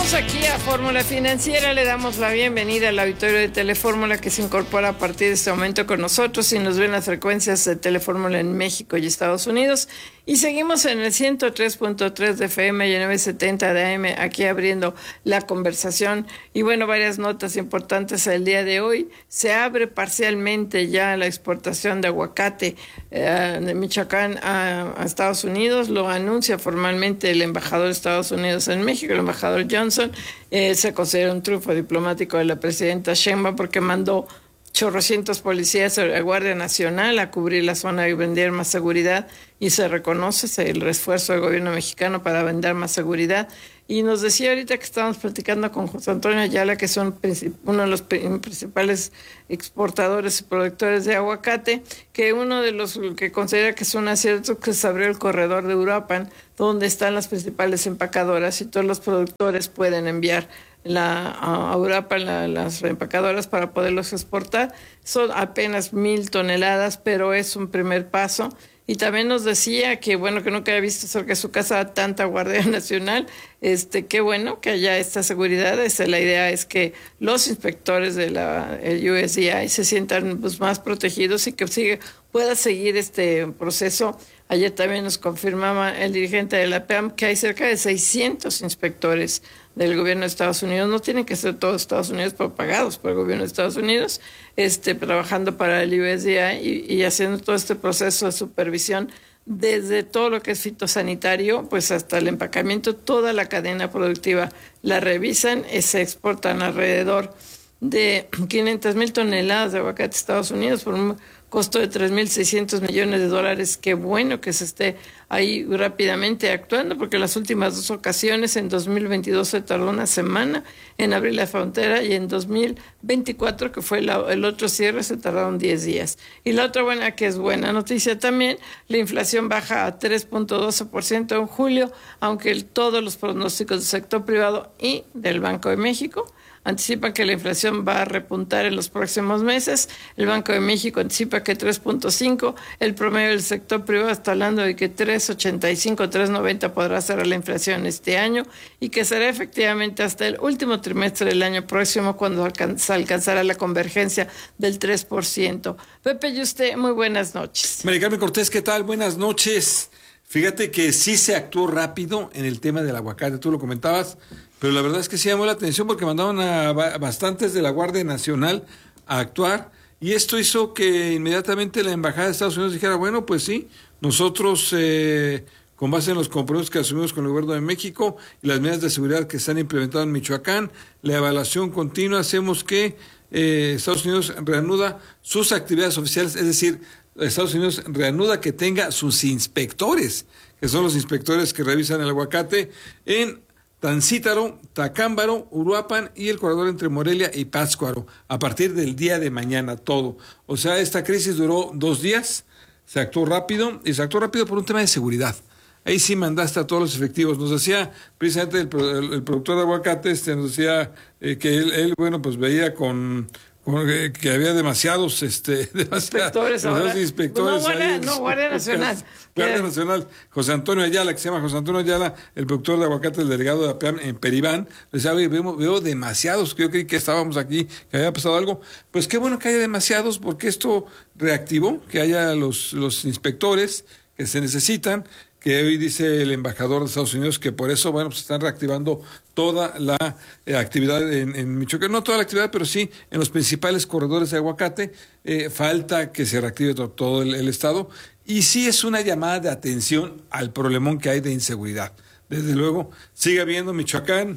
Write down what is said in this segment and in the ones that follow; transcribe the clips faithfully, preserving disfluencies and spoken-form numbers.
Regresamos aquí a Fórmula Financiera. Le damos la bienvenida al auditorio de Telefórmula que se incorpora a partir de este momento con nosotros y nos ven las frecuencias de Telefórmula en México y Estados Unidos. Y seguimos en el ciento tres punto tres de F M y en novecientos setenta de A M aquí abriendo la conversación. Y bueno, varias notas importantes el día de hoy. Se abre parcialmente ya la exportación de aguacate eh, de Michoacán a, a Estados Unidos. Lo anuncia formalmente el embajador de Estados Unidos en México, el embajador Johnson. Eh, se considera un triunfo diplomático de la presidenta Sheinbaum porque mandó chorrocientos policías de la Guardia Nacional a cubrir la zona y vender más seguridad, y se reconoce el esfuerzo del gobierno mexicano para vender más seguridad. Y nos decía ahorita que estábamos platicando con José Antonio Ayala, que son uno de los principales exportadores y productores de aguacate, que uno de los que considera que es un acierto que se abrió el corredor de Uruapan, donde están las principales empacadoras y todos los productores pueden enviar la a Europa la, las empacadoras para poderlos exportar. Son apenas mil toneladas, pero es un primer paso. Y también nos decía que bueno, que nunca había visto cerca de su casa tanta Guardia Nacional. Este, qué bueno que haya esta seguridad. Este, la idea es que los inspectores de la el U S D A se sientan pues, más protegidos y que sigue, pueda seguir este proceso. Ayer también nos confirmaba el dirigente de la P A M que hay cerca de seiscientos inspectores del gobierno de Estados Unidos. No tienen que ser todos Estados Unidos, pero pagados por el gobierno de Estados Unidos, este, trabajando para el U S D A y, y haciendo todo este proceso de supervisión desde todo lo que es fitosanitario, pues hasta el empacamiento, toda la cadena productiva la revisan y se exportan alrededor de quinientas mil toneladas de aguacate a Estados Unidos por un costo de tres mil seiscientos millones de dólares. Qué bueno que se esté ahí rápidamente actuando, porque las últimas dos ocasiones, en dos mil veintidós se tardó una semana en abrir la frontera y en dos mil veinticuatro, que fue la, el otro cierre, se tardaron diez días. Y la otra buena, que es buena noticia también, la inflación baja a tres punto doce por ciento en julio, aunque el, todos los pronósticos del sector privado y del Banco de México anticipan que la inflación va a repuntar en los próximos meses. El Banco de México anticipa que tres punto cinco, el promedio del sector privado está hablando de que tres ochenta y cinco, tres noventa podrá ser la inflación este año, y que será efectivamente hasta el último trimestre del año próximo cuando alcanza, alcanzará la convergencia del tres por ciento. Pepe y usted, muy buenas noches. María Carmen Cortés, ¿qué tal? Buenas noches. Fíjate que sí se actuó rápido en el tema del aguacate, tú lo comentabas, pero la verdad es que sí llamó la atención porque mandaban a bastantes de la Guardia Nacional a actuar, y esto hizo que inmediatamente la Embajada de Estados Unidos dijera, bueno, pues sí, nosotros eh, con base en los compromisos que asumimos con el gobierno de México y las medidas de seguridad que están implementadas en Michoacán, la evaluación continua, hacemos que eh, Estados Unidos reanuda sus actividades oficiales, es decir, Estados Unidos reanuda que tenga sus inspectores, que son los inspectores que revisan el aguacate en Tancítaro, Tacámbaro, Uruapan y el corredor entre Morelia y Pátzcuaro, a partir del día de mañana, todo. O sea, esta crisis duró dos días, se actuó rápido, y se actuó rápido por un tema de seguridad. Ahí sí mandaste a todos los efectivos. Nos decía precisamente el, el, el productor de aguacate, este, nos decía eh, que él, él, bueno, pues veía con... Que, que había demasiados, este, inspectores, demasiados inspectores. No, guardia, no, Guardia Nacional. Guardia Nacional. José Antonio Ayala, que se llama José Antonio Ayala, el productor de aguacate, el delegado de la P A M en Peribán, decía, oye, veo, veo demasiados, que yo creí que estábamos aquí, que había pasado algo. Pues qué bueno que haya demasiados, porque esto reactivó, que haya los, los inspectores que se necesitan, que hoy dice el embajador de Estados Unidos que por eso, bueno, pues están reactivando toda la eh, actividad en, en Michoacán, no toda la actividad, pero sí en los principales corredores de aguacate. Eh, falta que se reactive to, todo el, el estado, y sí es una llamada de atención al problemón que hay de inseguridad. Desde luego, sigue habiendo Michoacán,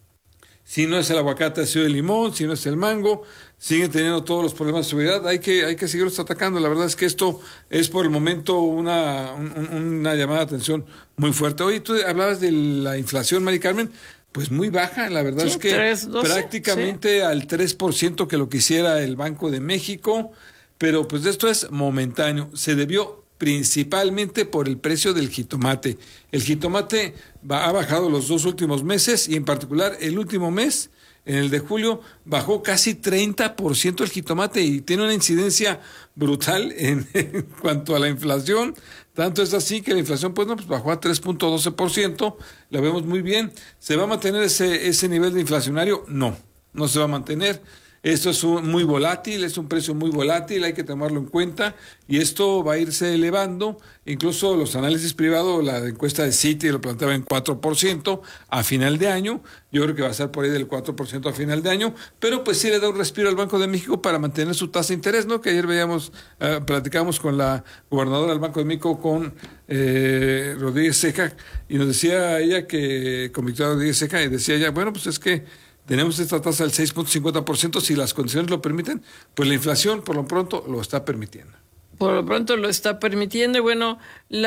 si no es el aguacate, ha sido el limón, si no es el mango, siguen teniendo todos los problemas de seguridad, hay que hay que seguirlos atacando. La verdad es que esto es por el momento una, un, una llamada de atención muy fuerte. Hoy tú hablabas de la inflación, Mari Carmen, pues muy baja, la verdad sí, es que tres, doce, prácticamente sí. Al tres por ciento que lo quisiera el Banco de México, pero pues esto es momentáneo, se debió principalmente por el precio del jitomate. El jitomate ha bajado los dos últimos meses, y en particular el último mes, en el de julio, bajó casi treinta por ciento el jitomate, y tiene una incidencia brutal en, en cuanto a la inflación Tanto es así que la inflación pues, no, pues bajó a tres punto doce por ciento, la vemos muy bien. ¿Se va a mantener ese, ese nivel de inflacionario? No, no se va a mantener. Esto es un, muy volátil, es un precio muy volátil, hay que tomarlo en cuenta y esto va a irse elevando. Incluso los análisis privados, la encuesta de Citi lo planteaba en cuatro por ciento a final de año. Yo creo que va a estar por ahí del cuatro por ciento a final de año, pero pues sí le da un respiro al Banco de México para mantener su tasa de interés, ¿no? Que ayer veíamos, eh, platicamos con la gobernadora del Banco de México, con eh, Rodríguez Ceja, y nos decía ella que, con Victoria Rodríguez Ceja, y decía ella, bueno, pues es que tenemos esta tasa del seis punto cincuenta por ciento, si las condiciones lo permiten, pues la inflación por lo pronto lo está permitiendo. Por lo pronto lo está permitiendo. Y bueno,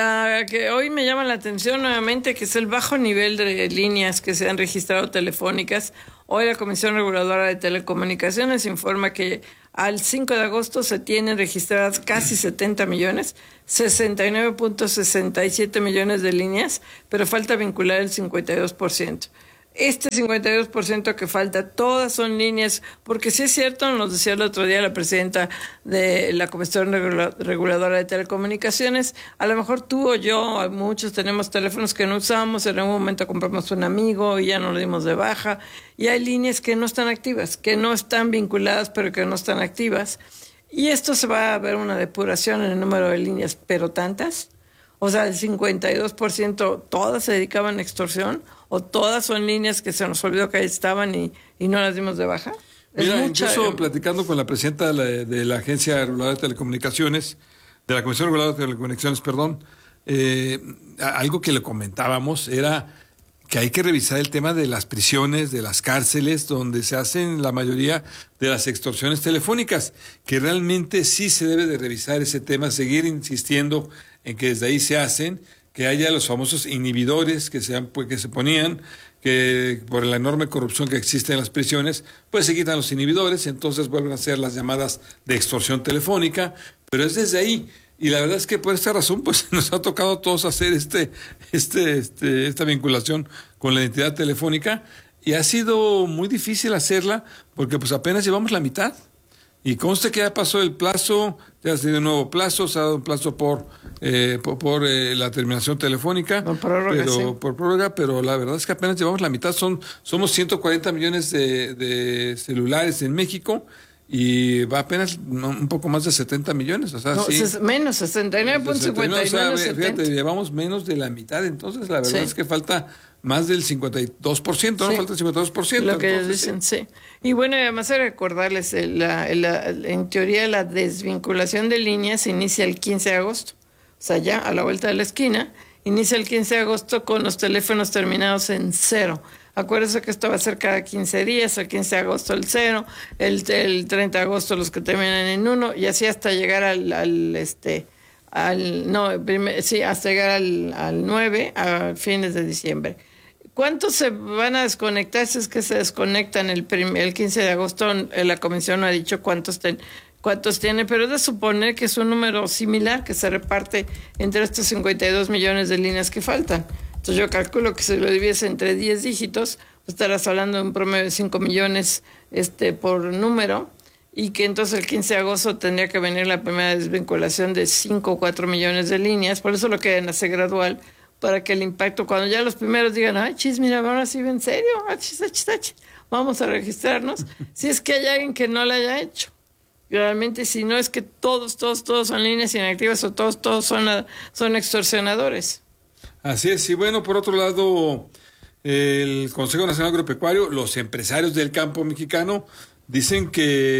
la que hoy me llama la atención nuevamente, que es el bajo nivel de líneas que se han registrado telefónicas. Hoy la Comisión Reguladora de Telecomunicaciones informa que al cinco de agosto se tienen registradas casi setenta millones, sesenta y nueve punto sesenta y siete millones de líneas, pero falta vincular el cincuenta y dos por ciento. Este cincuenta y dos por ciento que falta, todas son líneas, porque sí es cierto, nos decía el otro día la presidenta de la Comisión Reguladora de Telecomunicaciones, a lo mejor tú o yo, muchos tenemos teléfonos que no usamos, en algún momento compramos un amigo y ya no lo dimos de baja, y hay líneas que no están activas, que no están vinculadas, pero que no están activas, y esto se va a ver una depuración en el número de líneas, pero tantas, o sea, el cincuenta y dos por ciento todas se dedicaban a extorsión, o todas son líneas que se nos olvidó que ahí estaban y, y no las dimos de baja. Mira, mucha, incluso eh, platicando con la presidenta de la, de la Agencia Reguladora de Telecomunicaciones, de la Comisión Reguladora de Telecomunicaciones, perdón, eh, algo que le comentábamos era que hay que revisar el tema de las prisiones, de las cárceles, donde se hacen la mayoría de las extorsiones telefónicas, que realmente sí se debe de revisar ese tema, seguir insistiendo en que desde ahí se hacen, que haya los famosos inhibidores que se, pues, que se ponían, que por la enorme corrupción que existe en las prisiones, pues se quitan los inhibidores, entonces vuelven a ser las llamadas de extorsión telefónica, pero es desde ahí. Y la verdad es que por esta razón, pues nos ha tocado a todos hacer este, este, este, esta vinculación con la identidad telefónica, y ha sido muy difícil hacerla, porque pues apenas llevamos la mitad. Y conste que ya pasó el plazo, ya se dio un nuevo plazo, se ha dado un plazo por eh, por, por eh, la terminación telefónica, por prórroga, pero, sí. por prórroga, pero la verdad es que apenas llevamos la mitad, son somos ciento cuarenta millones de, de celulares en México, y va apenas un poco más de setenta millones, o sea, no, sí. Menos, sesenta y nueve punto cincuenta y nueve, o sea, fíjate, llevamos menos de la mitad, entonces la verdad sí. es que falta más del cincuenta y dos por ciento, ¿no? Sí. Falta el cincuenta y dos por ciento. Lo que entonces, ellos dicen, sí. sí. Y bueno, además de recordarles, la, la, en teoría la desvinculación de líneas se inicia el quince de agosto. O sea, ya a la vuelta de la esquina, inicia el quince de agosto con los teléfonos terminados en cero. Acuérdense que esto va a ser cada quince días, el quince de agosto el cero, el, el treinta de agosto los que terminan en uno, y así hasta llegar al, al este, al, no, primer, sí, hasta llegar al, al nueve, a fines de diciembre. ¿Cuántos se van a desconectar? Si es que se desconectan el, primer, el quince de agosto, la comisión no ha dicho cuántos ten, cuántos tiene, pero es de suponer que es un número similar que se reparte entre estos cincuenta y dos millones de líneas que faltan. Entonces yo calculo que si lo divides entre diez dígitos, pues estarás hablando de un promedio de cinco millones este, por número, y que entonces el quince de agosto tendría que venir la primera desvinculación de cinco o cuatro millones de líneas. Por eso lo quieren hacer gradual, para que el impacto, cuando ya los primeros digan, ay, chis, mira, ahora sí, en serio, achis, achis, achis, vamos a registrarnos, si es que hay alguien que no lo haya hecho. Realmente, si no es que todos, todos, todos son líneas inactivas, o todos, todos son, son extorsionadores. Así es. Y bueno, por otro lado, el Consejo Nacional Agropecuario, los empresarios del campo mexicano dicen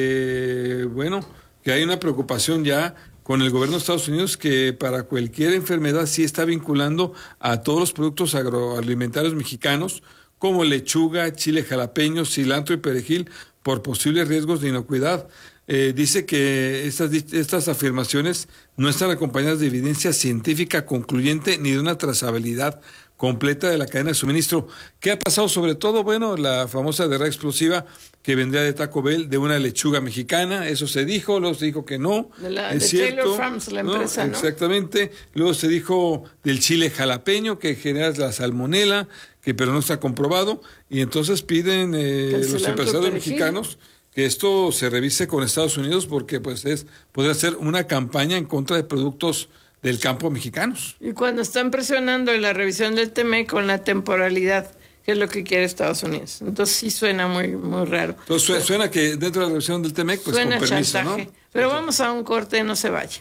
que, bueno, que hay una preocupación ya con el gobierno de Estados Unidos, que para cualquier enfermedad sí está vinculando a todos los productos agroalimentarios mexicanos, como lechuga, chile jalapeño, cilantro y perejil, por posibles riesgos de inocuidad. Eh, dice que estas, estas afirmaciones no están acompañadas de evidencia científica concluyente ni de una trazabilidad completa de la cadena de suministro. ¿Qué ha pasado? Sobre todo, bueno, la famosa derrama explosiva que vendría de Taco Bell, de una lechuga mexicana, eso se dijo, luego se dijo que no, de la, es de cierto, Taylor Farms, la empresa, ¿no? ¿no? Exactamente, luego se dijo del chile jalapeño, que genera la salmonela, que pero no está comprobado, y entonces piden eh, los empresarios mexicanos que esto se revise con Estados Unidos, porque pues es podría ser una campaña en contra de productos del campo mexicanos. Y cuando están presionando en la revisión del T M E C con la temporalidad, que es lo que quiere Estados Unidos. Entonces sí suena muy, muy raro. Entonces suena, suena que dentro de la revisión del T M E C, pues suena con permiso, chantaje. ¿no? Pero vamos a un corte, no se vaya.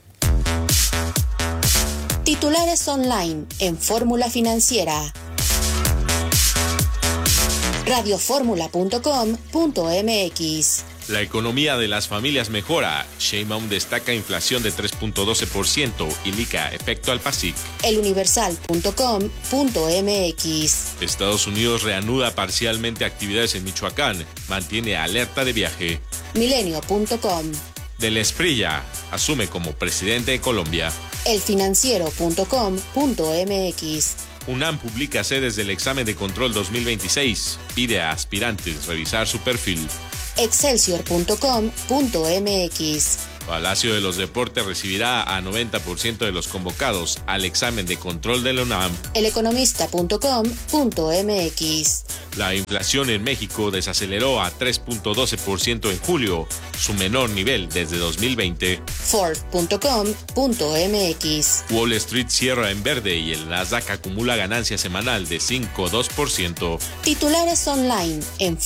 Titulares online en Fórmula Financiera. radioformula punto com punto m x. La economía de las familias mejora. Sheinbaum destaca inflación de tres punto doce por ciento y L I C A efecto al PASIC. eluniversal punto com punto m x. Estados Unidos reanuda parcialmente actividades en Michoacán. Mantiene alerta de viaje. milenio punto com. Del Esprilla asume como presidente de Colombia. elfinanciero punto com punto m x. UNAM publica sedes del examen de control dos mil veintiséis. Pide a aspirantes revisar su perfil. excelsior punto com punto m x. Palacio de los Deportes recibirá a noventa por ciento de los convocados al examen de control de la UNAM. eleconomista punto com punto m x. La inflación en México desaceleró a tres punto doce por ciento en julio, su menor nivel desde dos mil veinte. forbes punto com punto m x. Wall Street cierra en verde y el Nasdaq acumula ganancia semanal de cinco punto dos por ciento. Titulares online en